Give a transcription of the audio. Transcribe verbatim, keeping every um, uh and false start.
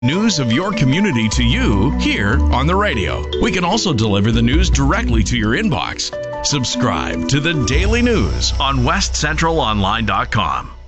News of your community to you here on the radio. We can also deliver the news directly to your inbox. Subscribe to the Daily News on west central online dot com.